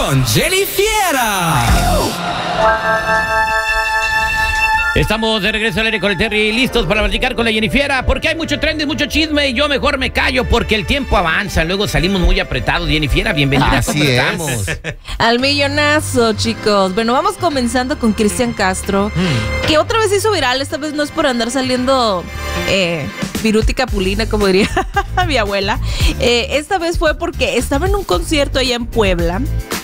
con Jenny Fiera. Estamos de regreso al aire con el Terry, listos para platicar con la Jenny Fiera, porque hay mucho trend y mucho chisme y yo mejor me callo porque el tiempo avanza, luego salimos muy apretados. Jenny Fiera, bienvenida. Así estamos? Al millonazo, chicos. Bueno, vamos comenzando con Cristian Castro, que otra vez hizo viral. Esta vez no es por andar saliendo Viruti Capulina, como diría mi abuela. Esta vez fue porque estaba en un concierto allá en Puebla.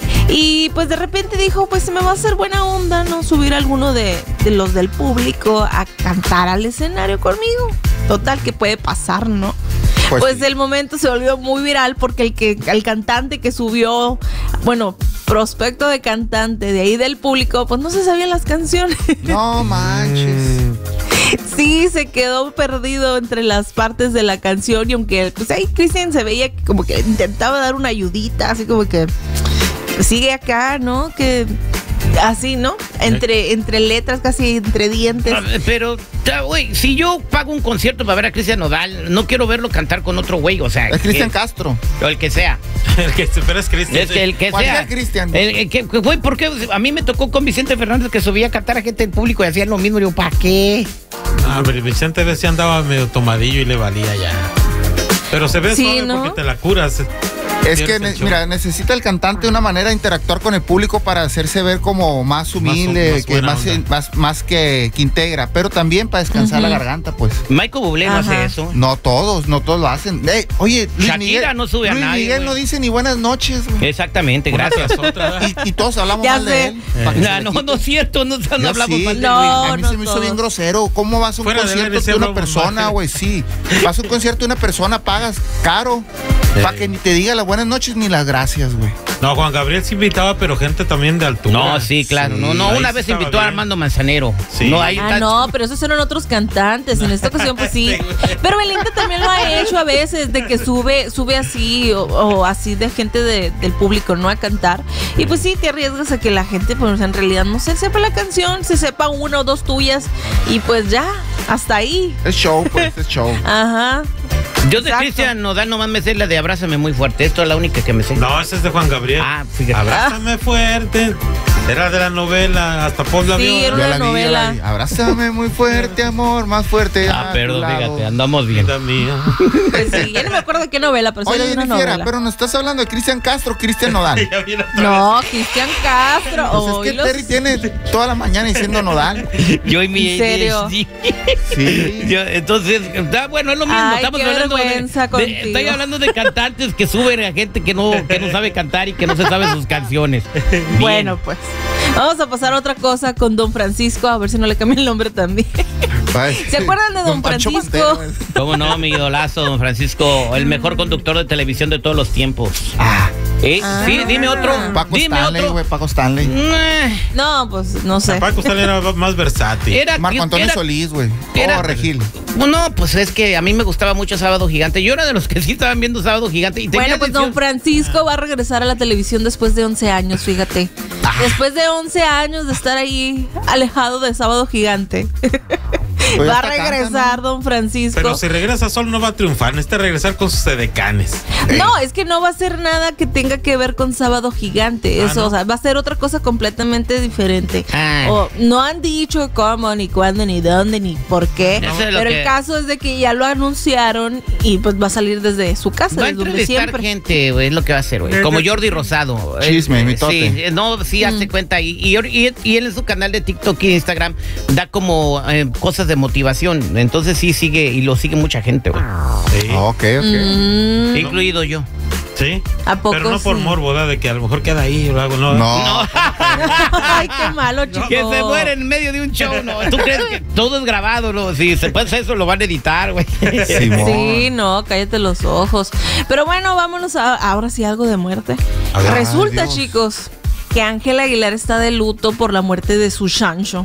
Y pues de repente dijo, pues se me va a hacer buena onda, ¿no? Subir a alguno de los del público a cantar al escenario conmigo. Total, que puede pasar, ¿no? Pues sí. El momento se volvió muy viral porque el cantante que subió, bueno, prospecto de cantante de ahí del público, pues no se sabían las canciones. No manches. Sí, se quedó perdido entre las partes de la canción y aunque pues ahí Cristian se veía como que intentaba dar una ayudita, así como que sigue acá, ¿no? Que así, ¿no? Entre letras, casi entre dientes. Pero, güey, si yo pago un concierto para ver a Cristian Nodal, no quiero verlo cantar con otro güey, o sea. Es Cristian Castro. O el que sea. Pero es Cristian. Es que el que ¿Cuál sea. es el Cristian? Güey, ¿por qué? A mí me tocó con Vicente Fernández que subía a cantar a gente del público y hacían lo mismo. Y yo, ¿para qué? Ah, pero Vicente decía andaba medio tomadillo y le valía ya. Pero se ve suave, ¿no? Porque te la curas. Es que, mira, necesita el cantante una manera de interactuar con el público para hacerse ver como más humilde, más que integra, pero también para descansar la garganta, pues. Michael Bublé no hace eso. No todos lo hacen. Oye, Shakira Miguel, no sube a nadie. Miguel no dice ni buenas noches, güey. Exactamente, gracias. y todos hablamos mal de él. No es cierto, no hablamos mal de él. A mí se me hizo bien grosero. ¿Cómo vas a un concierto de una persona, güey? Sí. Vas a un concierto de una persona, pagas caro. Para que ni te diga las buenas noches ni las gracias, güey. No, Juan Gabriel se invitaba, pero gente también de altura. No, sí, claro. Sí, no, una vez invitó a Armando Manzanero. Sí. No, pero esos eran otros cantantes. En esta ocasión, pues sí. Pero Belinda también lo ha hecho a veces, de que sube así o así de gente del público, ¿no? A cantar. Y pues sí, te arriesgas a que la gente, pues en realidad no se sepa la canción, se sepa una o dos tuyas. Y pues ya, hasta ahí. Es show, pues, es show. Ajá. Yo de Cristian Nodal nomás me sé la de Abrázame muy fuerte. Esto es la única que me sé. No, esa es de Juan Gabriel. Ah, fíjate. Abrázame fuerte. Era de la novela, hasta Paul la vio. Sí, era una novela. Abrázame muy fuerte, amor, más fuerte. Perdón, fíjate, andamos bien. Pues sí, ya no me acuerdo de qué novela, pero sí era una novela. Pero nos estás hablando de Cristian Castro, Cristian Nodal. No, Cristian Castro. Pues es que Terry tiene toda la mañana diciendo Nodal. Yo y mi... ¿En serio? Sí. Entonces, bueno, es lo mismo. Ay, estamos hablando estoy hablando de cantantes que suben a gente que no sabe cantar y que no se sabe sus canciones. Bueno, pues vamos a pasar a otra cosa con Don Francisco, a ver si no le cambia el nombre también. ¿Se acuerdan de Don Francisco? ¿Cómo no, mi idolazo, Don Francisco? El mejor conductor de televisión de todos los tiempos. Sí, dime otro. Paco Stanley, güey, Paco Stanley. No, pues no sé. Paco Stanley era más versátil. Marco Antonio Solís, güey. Regil. No, pues es que a mí me gustaba mucho Sábado Gigante. Yo era de los que sí estaban viendo Sábado Gigante. Y bueno, pues Don Francisco va a regresar a la televisión después de 11 años, fíjate. Después de 11 años de estar ahí alejado de Sábado Gigante. Pues va a regresar Don Francisco. Pero si regresa solo no va a triunfar, necesita regresar con sus edecanes. No, es que no va a ser nada que tenga que ver con Sábado Gigante. Eso, ¿no? O sea, va a ser otra cosa completamente diferente. O no han dicho cómo, ni cuándo, ni dónde, ni por qué. No, pero el caso es de que ya lo anunciaron y pues va a salir desde su casa, va desde donde siempre. Gente, güey, es lo que va a hacer, güey. Como Jordi Rosado. Chisme, mitote. Sí, hazte cuenta. Y él en su canal de TikTok y Instagram da como cosas de motivación. Entonces sí sigue, y lo sigue mucha gente, güey. Sí. Ok. Incluido yo. Sí. ¿A poco? Pero no por morbo, ¿verdad? De que a lo mejor queda ahí o algo. No. Ay, qué malo, chico. Que se muere en medio de un show, ¿no? ¿Tú crees que todo es grabado, no? Si se puede hacer eso, lo van a editar, güey. Sí, no, cállate los ojos. Pero bueno, vámonos ahora sí algo de muerte. Resulta, chicos, que Ángel Aguilar está de luto por la muerte de su chancho.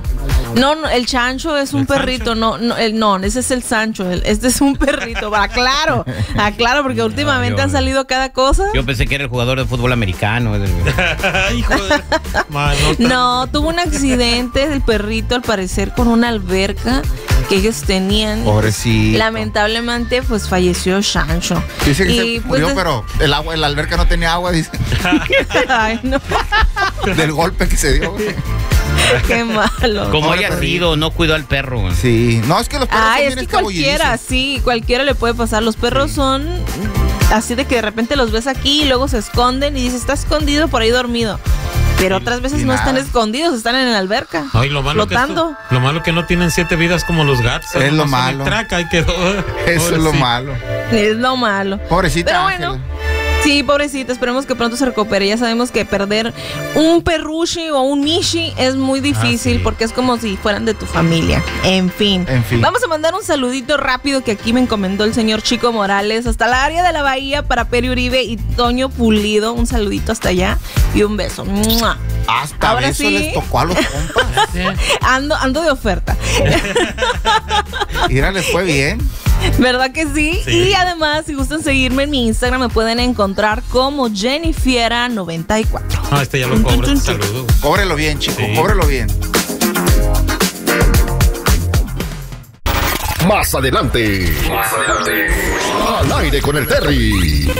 No, el chancho es un perrito, no, ese es el Sancho, este es un perrito, aclaro, porque últimamente han salido cada cosa. Yo pensé que era el jugador de fútbol americano. Hijo de... No, tuvo un accidente el perrito, al parecer, con una alberca que ellos tenían. Pobrecito. Lamentablemente, pues falleció Chancho. Dice que se murió, pero la alberca no tenía agua, dice. Ay, no. Del golpe que se dio. Qué malo. Como haya sido, no cuidó al perro. Sí, no, es que los perros son bien es que cualquiera le puede pasar. Los perros son así de que de repente los ves aquí y luego se esconden y dices, está escondido por ahí dormido. Pero otras veces no están escondidos, están en la alberca. Ay, lo malo flotando. Lo malo que no tienen 7 vidas como los gatos. Es lo malo. Traca y quedó. Eso es lo malo. Es lo malo. Pobrecita. Pero bueno. Sí, pobrecita, esperemos que pronto se recupere. Ya sabemos que perder un perrushi o un mishi es muy difícil porque es como si fueran de tu familia. En fin. Vamos a mandar un saludito rápido que aquí me encomendó el señor Chico Morales hasta la área de la Bahía para Peri Uribe y Toño Pulido. Un saludito hasta allá y un beso. ¡Mua! Hasta ahora beso sí les tocó a los compas. Ando de oferta. Mira, les fue bien. ¿Verdad que sí? Y además, si gustan seguirme en mi Instagram, me pueden encontrar como Jennifiera94. Ah, ya lo cobro. Saludos. Cóbrelo bien, chico. Sí. Cóbrelo bien. Más adelante. Al aire con el Terry.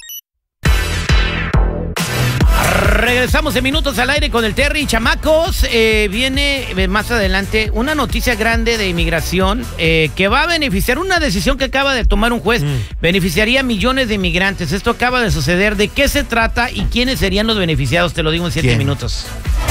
Regresamos en minutos al aire con el Terry. Chamacos, viene más adelante una noticia grande de inmigración que va a beneficiar, una decisión que acaba de tomar un juez, beneficiaría a millones de inmigrantes. Esto acaba de suceder. ¿De qué se trata y quiénes serían los beneficiados? Te lo digo en 7 minutos.